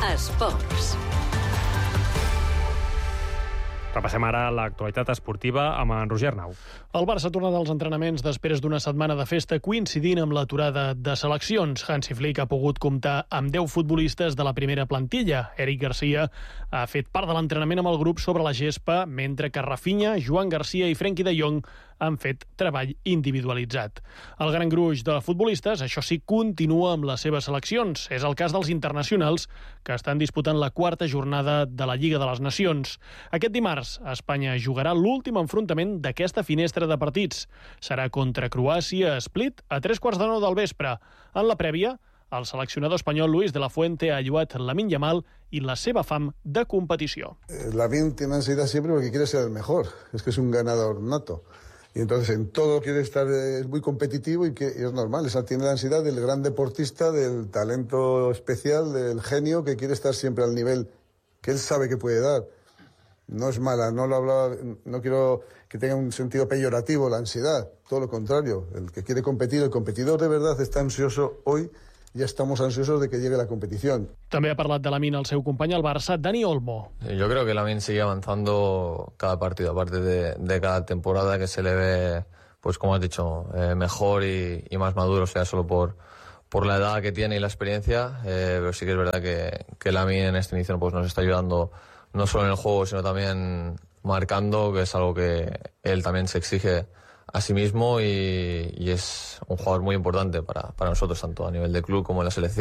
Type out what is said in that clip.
Esports. Repassem ara l'actualitat esportiva amb en Roger Arnau. El Barça torna dels entrenaments després d'una setmana de festa coincidint amb l'aturada de seleccions. Hansi Flick ha pogut comptar amb 10 futbolistes de la primera plantilla. Eric Garcia ha fet part de l'entrenament amb el grup sobre la gespa, mentre que Rafinha, Joan Garcia i Frenkie de Jong han fet treball individualitzat. El gran gruix de futbolistes, això sí, continua amb les seves seleccions. És el cas dels internacionals, que estan disputant la quarta jornada de la Lliga de les Nacions. Aquest dimarts, Espanya jugarà l'últim enfrontament d'aquesta finestra de partits. Serà contra Croàcia a Split a 3:15 del vespre. En la prèvia, el seleccionador espanyol Luis de la Fuente ha lloat Lamine Yamal i la seva fam de competició. Lamine tiene ansiedad siempre porque quiere ser el mejor. Es que es un ganador nato. Y entonces en todo quiere estar, es muy competitivo y es normal. Tiene la ansiedad del gran deportista, del talento especial, del genio que quiere estar siempre al nivel que él sabe que puede dar. No es mala, no quiero que tenga un sentido peyorativo la ansiedad, todo lo contrario. El que quiere competir, el competidor de verdad está ansioso hoy. Ya estamos ansiosos de que llegue la competición. També ha parlat de Lamine el seu company al Barça, Dani Olmo. Yo creo que Lamine sigue avanzando cada partido, aparte de cada temporada, que se le ve, pues como has dicho, mejor y más maduro, sea solo por la edad que tiene y la experiencia, pero sí que es verdad que Lamine en este inicio pues nos está ayudando no solo en el juego, sino también marcando, que es algo que él también se exige a sí mismo y es un jugador muy importante para nosotros, tanto a nivel de club como en la selección.